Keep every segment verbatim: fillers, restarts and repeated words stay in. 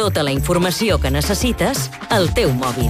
Tota la informació que necessites al teu mòbil.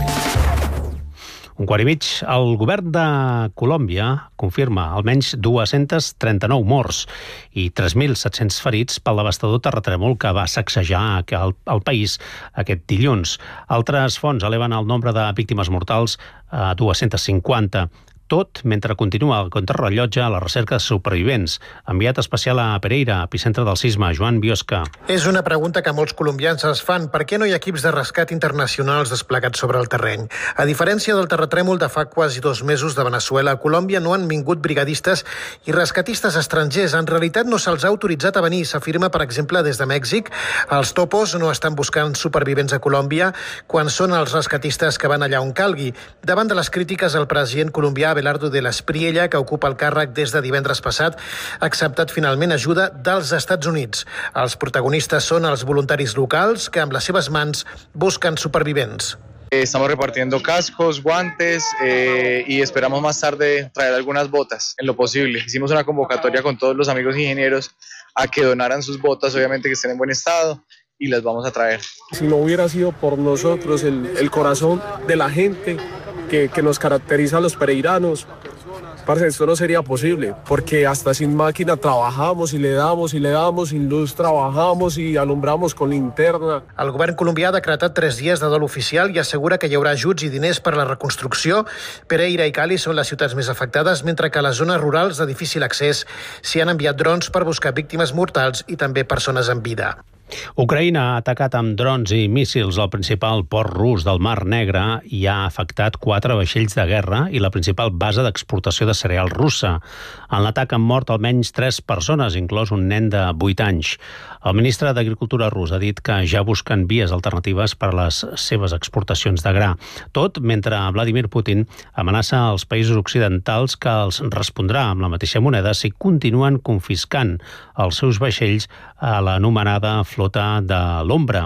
Un quart i mig, el govern de Colòmbia confirma almenys dos-cents trenta-nou morts i tres mil set-cents ferits pel devastador terratrèmol que va sacsejar el, el país aquest dilluns. Altres fonts eleven el nombre de víctimes mortals a dos-cents cinquanta. Tot mentre continua el contrarrellotge a la recerca de supervivents. Enviat especial a Pereira, epicentre del sisme, Joan Biosca. És una pregunta que molts colombians es fan. Per què no hi ha equips de rescat internacionals desplegats sobre el terreny? A diferència del terratrèmol de fa quasi dos mesos de Veneçuela, a Colòmbia no han vingut brigadistes i rescatistes estrangers. En realitat no se'ls ha autoritzat a venir, s'afirma, per exemple, des de Mèxic. Els topos no estan buscant supervivents a Colòmbia quan són els rescatistes que van allà on calgui. Davant de les crítiques, el president colombià Abelardo de l'Espriella, que ocupa el càrrec des de divendres passat, ha acceptat finalment ajuda dels Estats Units. Els protagonistes són els voluntaris locals que amb les seves mans busquen supervivents. Estamos repartiendo cascos, guantes eh, y esperamos más tarde traer algunas botas en lo posible. Hicimos una convocatoria con todos los amigos ingenieros a que donaran sus botas, obviamente que estén en buen estado, y las vamos a traer. Si no hubiera sido por nosotros, el, el corazón de la gente que, que nos caracteriza a los pereiranos, parce, esto no sería posible, porque hasta sin máquina trabajamos y le damos y le damos, sin luz trabajamos y alumbramos con linterna. El govern colombià ha decretat tres dies de dol oficial i assegura que hi haurà ajuts i diners per a la reconstrucció. Pereira i Cali són les ciutats més afectades, mentre que a les zones rurals de difícil accés s'hi han enviat drons per buscar víctimes mortals i també persones en vida. Ucraïna ha atacat amb drons i míssils el principal port rus del Mar Negre i ha afectat quatre vaixells de guerra i la principal base d'exportació de cereal russa. En l'atac han mort almenys tres persones, inclòs un nen de vuit anys. El ministre d'Agricultura rus ha dit que ja busquen vies alternatives per a les seves exportacions de gra. Tot mentre Vladimir Putin amenaça als països occidentals que els respondrà amb la mateixa moneda si continuen confiscant els seus vaixells a l'anomenada flota de l'ombra.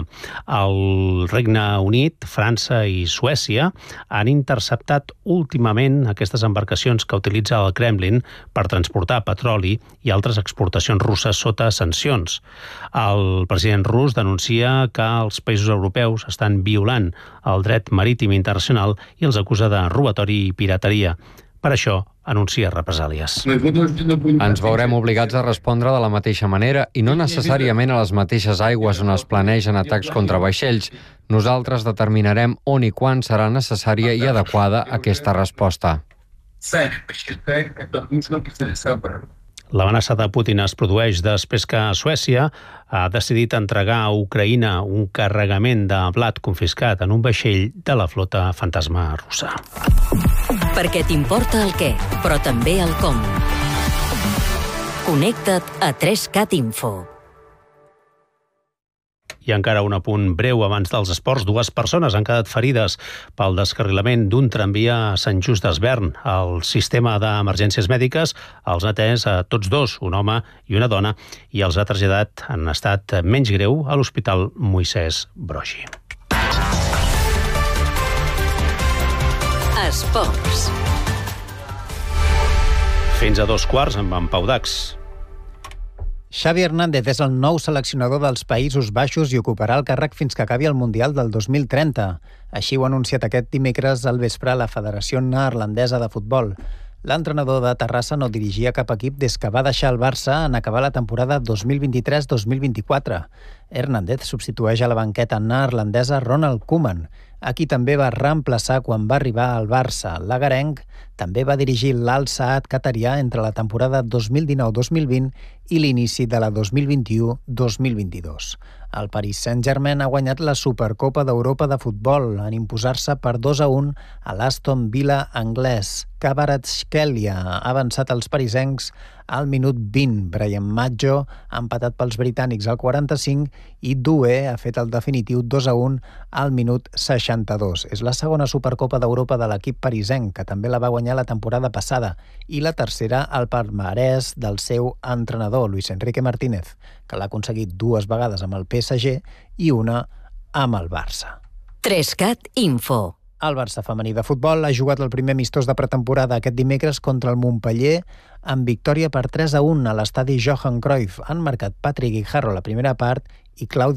El Regne Unit, França i Suècia han interceptat últimament aquestes embarcacions que utilitza el Kremlin per transportar petroli i altres exportacions russes sota sancions. El president rus denuncia que els països europeus estan violant el dret marítim internacional i els acusa de robatori i pirateria. Per això, anuncia represàlies. Ens veurem obligats a respondre de la mateixa manera i no necessàriament a les mateixes aigües on es planegen atacs contra vaixells. Nosaltres determinarem on i quan serà necessària i adequada aquesta resposta. L'amenaça de Putin es produeix després que Suècia ha decidit entregar a Ucraïna un carregament de blat confiscat en un vaixell de la flota fantasma russa. Perquè t'importa el què, però també el com. Connecta't a tres cat Info. I encara un apunt breu abans dels esports. Dues persones han quedat ferides pel descarrilament d'un tramvia a Sant Just d'Esvern. El sistema d'emergències mèdiques els ha atès a tots dos, un home i una dona, i els ha traslladat en estat menys greu a l'Hospital Moisès Broggi. Esports. Fins a dos quarts amb en Pau Dax. Xavi Hernández és el nou seleccionador dels Països Baixos i ocuparà el càrrec fins que acabi el Mundial del dos mil trenta. Així ho ha anunciat aquest dimecres al vespre la Federació Neerlandesa de Futbol. L'entrenador de Terrassa no dirigia cap equip des que va deixar el Barça en acabar la temporada dos mil vint-i-tres dos mil vint-i-quatre. Hernández substitueix a la banqueta neerlandesa Ronald Koeman, a qui també va reemplaçar quan va arribar al Barça. L'agarenc també va dirigir l'Al Saad qatarià entre la temporada dos mil dinou dos mil vint i l'inici de la dos mil vint-i-u dos mil vint-i-dos. El Paris Saint-Germain ha guanyat la Supercopa d'Europa de futbol en imposar-se per dos a un a l'Aston Villa anglès. Kvaratskhelia ha avançat als parisencs al minut vint. Brian Maggio ha empatat pels britànics al quaranta-cinc i Doué ha fet el definitiu dos a un al minut seixanta-dos. És la segona Supercopa d'Europa de l'equip parisenc, que també la va guanyar la temporada passada, i la tercera al palmarès del seu entrenador, Luis Enrique Martínez, que l'ha aconseguit dues vegades amb el P S G i una amb el Barça. tres cat Info. El Barça femení de futbol ha jugat el primer amistós de pretemporada aquest dimecres contra el Montpeller amb victòria per tres a un a l'estadi Johan Cruyff. Han marcat Patrick Guijarro la primera part i Claudi